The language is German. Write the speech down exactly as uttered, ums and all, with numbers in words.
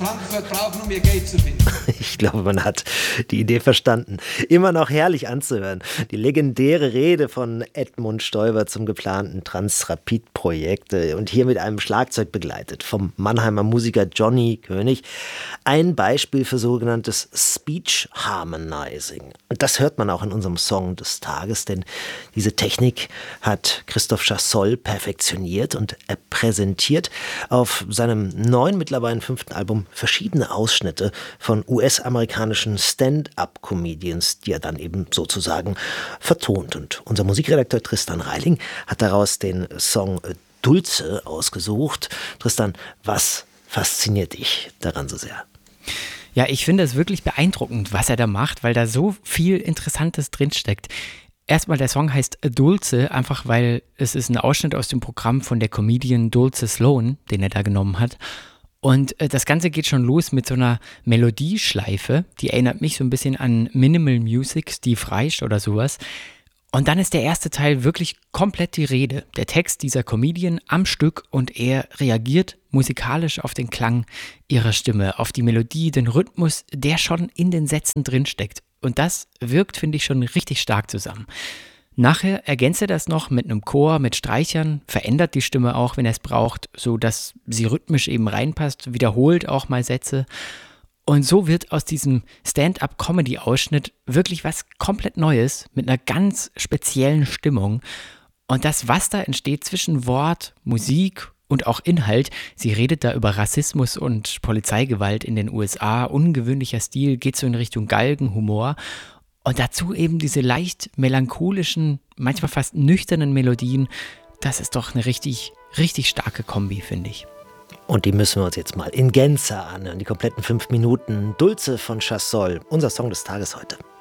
Frankfurt brauchen, um ihr Geld zu finden. Ich glaube, man hat die Idee verstanden. Immer noch herrlich anzuhören. Die legendäre Rede von Edmund Stoiber zum geplanten Transrapid-Projekt und hier mit einem Schlagzeug begleitet vom Mannheimer Musiker Johnny König. Ein Beispiel für sogenanntes Speech Harmonizing. Und das hört man auch in unserem Song des Tages, denn diese Technik hat Christoph Chassol perfektioniert und er präsentiert auf seinem neuen, mittlerweile fünften Album verschiedene Ausschnitte von U S-amerikanischen Stand-up-Comedians, die er dann eben sozusagen vertont. Und unser Musikredakteur Tristan Reiling hat daraus den Song Dulce ausgesucht. Tristan, was fasziniert dich daran so sehr? Ja, ich finde es wirklich beeindruckend, was er da macht, weil da so viel Interessantes drinsteckt. Erstmal, der Song heißt Dulce, einfach weil es ist ein Ausschnitt aus dem Programm von der Comedian Dulce Sloan, den er da genommen hat. Und äh, das Ganze geht schon los mit so einer Melodieschleife, die erinnert mich so ein bisschen an Minimal Music, Steve Reich oder sowas. Und dann ist der erste Teil wirklich komplett die Rede, der Text dieser Comedian am Stück und er reagiert musikalisch auf den Klang ihrer Stimme, auf die Melodie, den Rhythmus, der schon in den Sätzen drinsteckt. Und das wirkt, finde ich, schon richtig stark zusammen. Nachher ergänzt er das noch mit einem Chor, mit Streichern, verändert die Stimme auch, wenn er es braucht, so dass sie rhythmisch eben reinpasst, wiederholt auch mal Sätze. Und so wird aus diesem Stand-up-Comedy-Ausschnitt wirklich was komplett Neues mit einer ganz speziellen Stimmung. Und das, was da entsteht zwischen Wort, Musik und auch Inhalt, sie redet da über Rassismus und Polizeigewalt in den U S A, ungewöhnlicher Stil, geht so in Richtung Galgenhumor. Und dazu eben diese leicht melancholischen, manchmal fast nüchternen Melodien, das ist doch eine richtig, richtig starke Kombi, finde ich. Und die müssen wir uns jetzt mal in Gänze anhören. Die kompletten fünf Minuten Dulce von Chassol, unser Song des Tages heute.